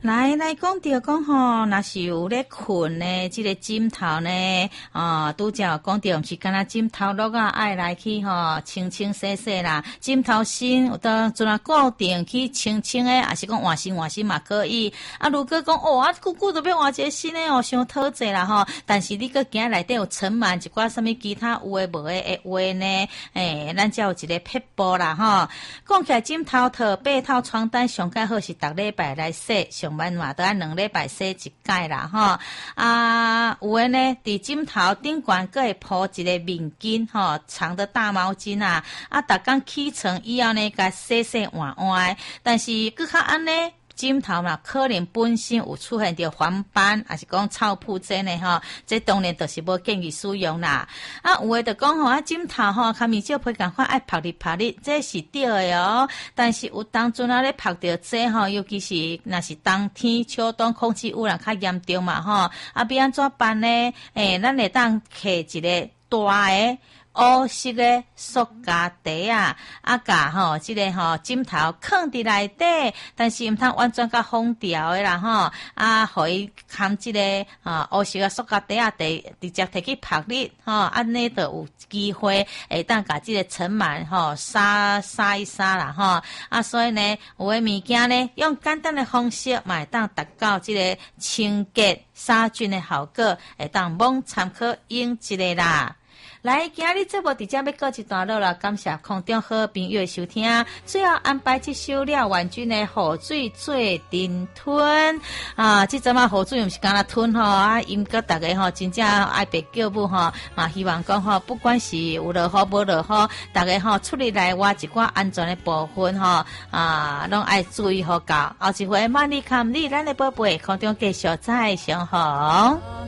来讲到讲吼，若是有咧困呢，这个枕头呢，拄则讲到，毋是干那枕头落啊，爱来去吼清清洗洗啦，枕头芯有当做啊固定去清清诶，还是讲换新嘛可以。啊，如果讲久久都要换一个新诶伤讨债啦吼。但是你个惊内底有盛满一寡什么其他有诶无诶话呢？咱才有一个撇步啦吼。讲起来枕头套、被套、床单上盖好是逐礼拜来洗，上班嘛都要2礼拜洗一届啦吼。有诶呢，伫枕头顶悬佫会铺一个面巾吼，长的大毛巾啊，逐工起床以后呢，甲洗换换。但是佫较安尼。枕头嘛，可能本身有出现着黄斑，还是讲臭扑这呢吼，这当然就是无建议使用啦。有诶就讲吼，枕头吼，较面少皮共款爱晒日，这是对诶哦。但是有当阵咧晒着这吼，尤其是若是冬天、秋冬空气污染较严重嘛吼，要安怎办呢？咱会当摕一个大诶。乌色的塑胶袋甲吼，这个枕头放伫内底，但是毋通完全甲封掉的啦吼，互伊含这个乌色的塑胶袋直接摕去晒日吼，安尼就有机会会当甲这个尘螨杀一杀啦吼，所以呢，有诶物件呢，用简单的方式嘛会当达到这个清洁杀菌的效果，会当猛参考用一个啦。来，今日节目伫遮要告一段落了，感谢空中好朋友的收听。最后安排这首廖婉君的《雨水做阵吞》这阵雨水毋是干那吞吼，因个大家真正爱白叫母嘛希望讲不管是有落雨无落雨，大家出入来挖一寡安全的部分拢爱注意好搞。后一回万里看你，咱的宝贝空中继续再相逢。